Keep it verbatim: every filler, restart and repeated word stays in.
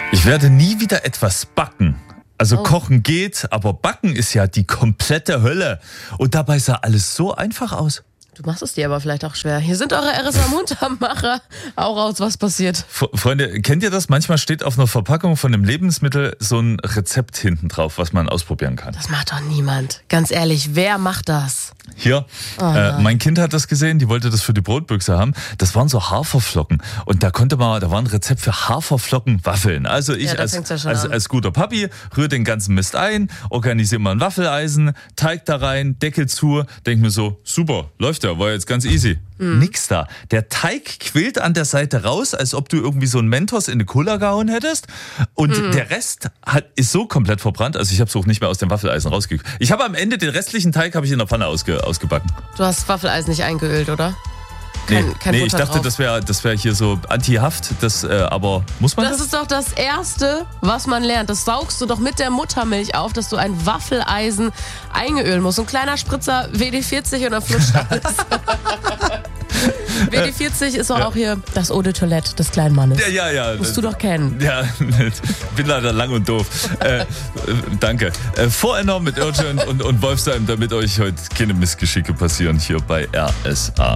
Ich werde nie wieder etwas backen. Also Oh. kochen geht, aber backen ist ja die komplette Hölle. Und dabei sah alles so einfach aus. Du machst es dir aber vielleicht auch schwer. Hier sind eure R S A-Muntermacher. Auch raus, was passiert. F- Freunde, kennt ihr das? Manchmal steht auf einer Verpackung von einem Lebensmittel so ein Rezept hinten drauf, was man ausprobieren kann. Das macht doch niemand. Ganz ehrlich, wer macht das? Hier, Oh äh, nein. mein Kind hat das gesehen, die wollte das für die Brotbüchse haben. Das waren so Haferflocken. Und da konnte man, da war ein Rezept für Haferflockenwaffeln. Also ich Ja, da als, fängt's ja schon als, an. als guter Papi rühre den ganzen Mist ein, organisiere mal ein Waffeleisen, Teig da rein, Deckel zu, denk mir so, super, läuft ja, war jetzt ganz easy. Mhm. Nix da. Der Teig quillt an der Seite raus, als ob du irgendwie so einen Mentos in eine Cola gehauen hättest. Und Mhm. der Rest hat, ist so komplett verbrannt, also ich habe es auch nicht mehr aus dem Waffeleisen rausgekriegt. Ich habe am Ende den restlichen Teig habe ich in der Pfanne ausge, ausgebacken. Du hast Waffeleisen nicht eingeölt, oder? Nee, Kein- kein nee ich Butter dachte, drauf. das wäre das wär hier so Anti-Haft, das, äh, aber muss man Das das? ist doch das Erste, was man lernt. Das saugst du doch mit der Muttermilch auf, dass du ein Waffeleisen eingeölen musst. So ein kleiner Spritzer W D vierzig und dann flutscht alles. W D vierzig ist doch Ja. auch hier das Eau de Toilette des kleinen Mannes. Ja, ja, ja. Musst du doch kennen. Ja, bin leider lang und doof. Äh, äh, danke. Äh, Voreiner mit Urgent und, und Wolfsheim, damit euch heute keine Missgeschicke passieren hier bei R S A.